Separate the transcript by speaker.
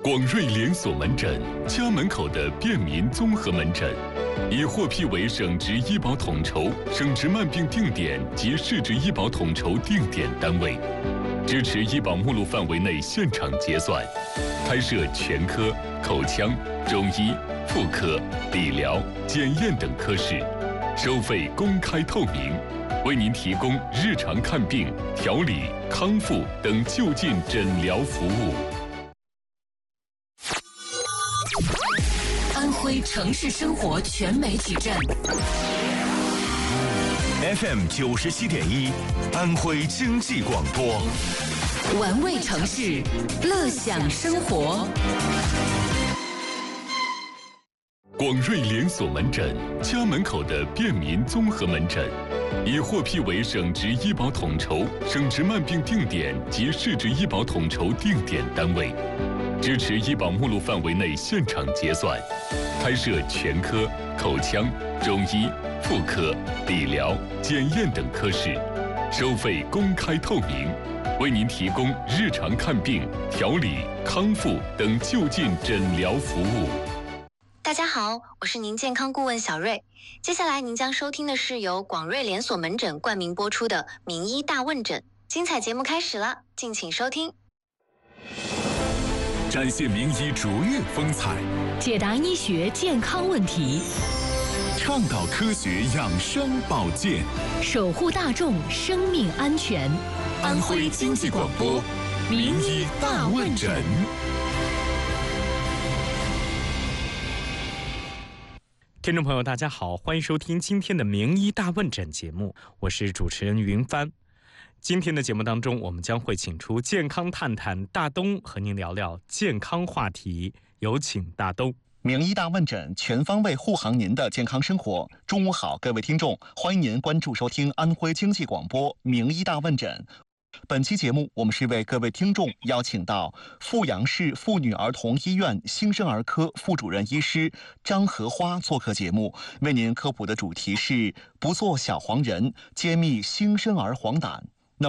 Speaker 1: 广瑞连锁门诊，家门口的便民综合门诊，已获批为省直医保统筹、省直慢病定点及市直医保统筹定点单位，支持医保目录范围内现场结算，开设全科、口腔、中医、妇科、理疗、检验等科室，收费公开透明，为您提供日常看病、调理、康复等就近诊疗服务。
Speaker 2: 安徽城市生活全媒体站
Speaker 3: FM 97.1，安徽经济广播，
Speaker 2: 玩味城市，乐享生活。
Speaker 1: 广瑞连锁门诊，家门口的便民综合门诊，已获批为省直医保统筹、省直慢病定点及市直医保统筹定点单位，支持医保目录范围内现场结算，开设全科、口腔、中医、妇科、理疗、检验等科室，收费公开透明，为您提供日常看病、调理、康复等就近诊疗服务。
Speaker 4: 大家好，我是您健康顾问小瑞。接下来您将收听的是由广瑞连锁门诊冠名播出的名医大问诊，精彩节目开始了，敬请收听。
Speaker 1: 展现名医卓越风采，
Speaker 2: 解答医学健康问题，
Speaker 1: 倡导科学养生保健，
Speaker 2: 守护大众生命安全。
Speaker 1: 安徽经济广播名医大问诊。
Speaker 5: 听众朋友大家好，欢迎收听今天的名医大问诊节目，我是主持人云帆。今天的节目当中，我们将会请出健康探探大东和您聊聊健康话题，有请大东。
Speaker 6: 名医大问诊，全方位护航您的健康生活。中午好，各位听众，欢迎您关注收听安徽经济广播名医大问诊。本期节目，我们是为各位听众邀请到阜阳市妇女儿童医院新生儿科副主任医师张荷花做客节目，为您科普的主题是不做小黄人，揭秘新生儿黄疸。